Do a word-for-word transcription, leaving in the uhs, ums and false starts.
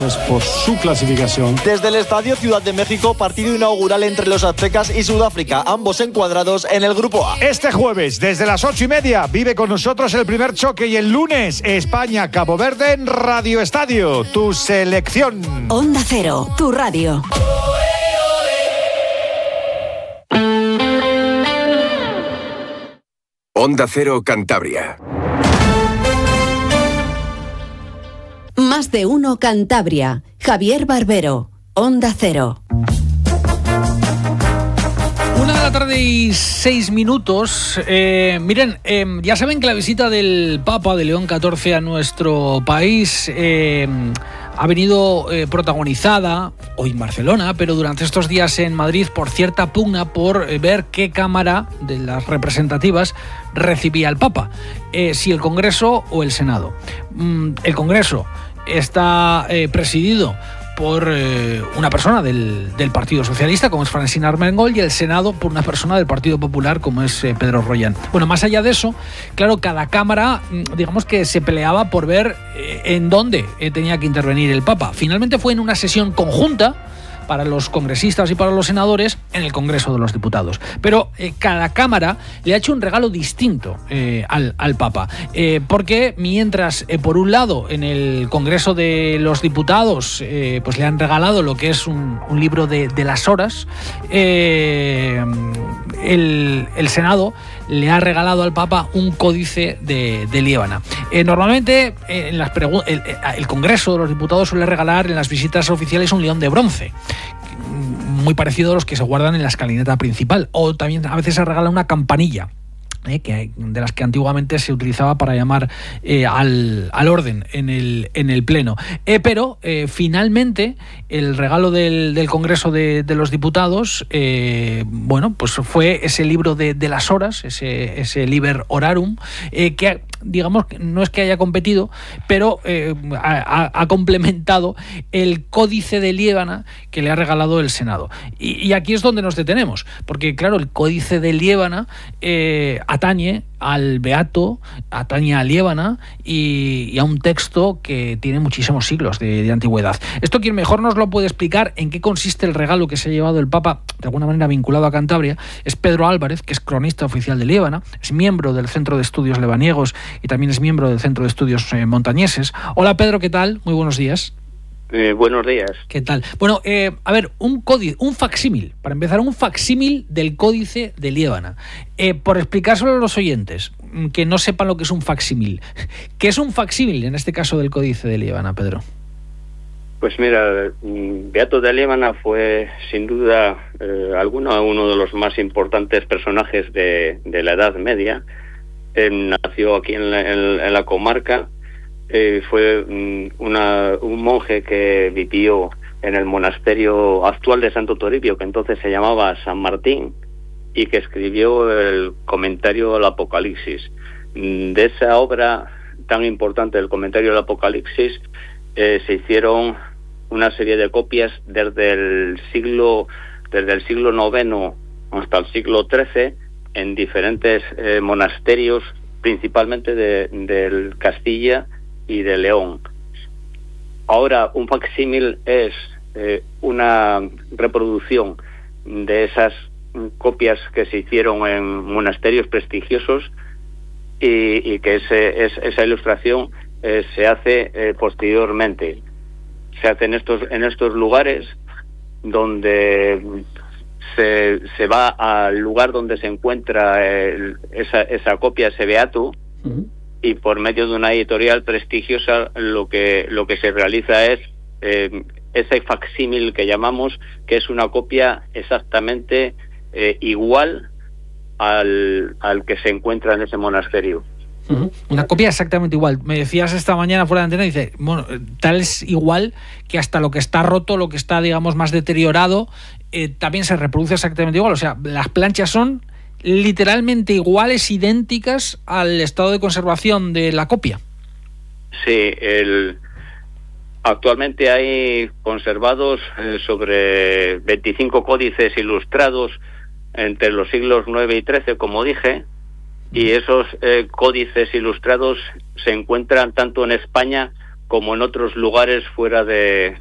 por su clasificación. Desde el Estadio Ciudad de México, partido inaugural entre los aztecas y Sudáfrica, ambos encuadrados en el Grupo A. Este jueves, desde las ocho y media, vive con nosotros el primer choque y el lunes, España-Cabo Verde en Radio Estadio, tu selección. Onda Cero, tu radio. Onda Cero Cantabria. Más de uno Cantabria. Javier Barbero, Onda Cero. Una de la tarde y seis minutos. Eh, miren, eh, ya saben que la visita del Papa de León catorce a nuestro país eh, ha venido eh, protagonizada hoy en Barcelona, pero durante estos días en Madrid por cierta pugna por eh, ver qué cámara de las representativas recibía al Papa, eh, si el Congreso o el Senado. Mm, el Congreso está eh, presidido por eh, una persona del, del Partido Socialista, como es Francina Armengol, y el Senado por una persona del Partido Popular, como es eh, Pedro Rollán. Bueno, más allá de eso, claro, cada cámara, digamos que se peleaba por ver eh, en dónde eh, tenía que intervenir el Papa. Finalmente fue en una sesión conjunta para los congresistas y para los senadores en el Congreso de los Diputados. Pero eh, cada cámara le ha hecho un regalo distinto eh, al, al Papa. Eh, porque mientras, eh, por un lado, en el Congreso de los Diputados eh, pues le han regalado lo que es un, un libro de, de las horas, eh, el, el Senado le ha regalado al Papa un códice de, de Liébana. Eh, normalmente eh, en las pregu- el, el Congreso de los Diputados suele regalar en las visitas oficiales un león de bronce, muy parecido a los que se guardan en la escalinata principal, o también a veces se regala una campanilla, Eh, que, de las que antiguamente se utilizaba para llamar eh, al, al orden en el, en el Pleno. Eh, pero eh, finalmente el regalo del, del Congreso de, de los Diputados, eh, bueno, pues fue ese libro de, de las horas, ese, ese Liber Orarum, eh, que digamos no es que haya competido, pero eh, ha, ha complementado el Códice de Liébana que le ha regalado el Senado. Y, y aquí es donde nos detenemos, porque claro, el Códice de Liébana eh, atañe al Beato, atañe a Liébana y, y a un texto que tiene muchísimos siglos de, de antigüedad. Esto quien mejor nos lo puede explicar en qué consiste el regalo que se ha llevado el Papa, de alguna manera vinculado a Cantabria, es Pedro Álvarez, que es cronista oficial de Liébana, es miembro del Centro de Estudios Lebaniegos y también es miembro del Centro de Estudios eh, Montañeses. Hola Pedro, ¿qué tal? Muy buenos días. Eh, buenos días. ¿Qué tal? Bueno, eh, a ver, un códice, un facsímil, para empezar, un facsímil del Códice de Liébana. Eh, por explicárselo a los oyentes, que no sepan lo que es un facsímil. ¿Qué es un facsímil, en este caso, del Códice de Liébana, Pedro? Pues mira, Beato de Liébana fue, sin duda, eh, alguno, uno de los más importantes personajes de, de la Edad Media. Él nació aquí en la, en, en la comarca. Eh, fue una, un monje que vivió en el monasterio actual de Santo Toribio, que entonces se llamaba San Martín, y que escribió el comentario al Apocalipsis. De esa obra tan importante, el comentario del Apocalipsis, eh, se hicieron una serie de copias desde el siglo desde el siglo noveno hasta el siglo trece en diferentes eh, monasterios, principalmente de, del Castilla y de León. Ahora, un facsímil es eh, una reproducción de esas copias que se hicieron en monasterios prestigiosos y, y que ese, es, esa ilustración eh, se hace eh, posteriormente. Se hace en estos, en estos lugares donde se, se va al lugar donde se encuentra el, esa, esa copia, ese beato, uh-huh. Y por medio de una editorial prestigiosa lo que lo que se realiza es eh, ese facsímil que llamamos, que es una copia exactamente eh, igual al, al que se encuentra en ese monasterio. Uh-huh. Una copia exactamente igual. Me decías esta mañana fuera de antena, dice, bueno, tal es igual que hasta lo que está roto, lo que está, digamos, más deteriorado, eh, también se reproduce exactamente igual. O sea, las planchas son literalmente iguales, idénticas al estado de conservación de la copia. Sí, el... actualmente hay conservados eh, sobre veinticinco códices ilustrados entre los siglos nueve y trece, como dije, y esos eh, códices ilustrados se encuentran tanto en España como en otros lugares fuera de,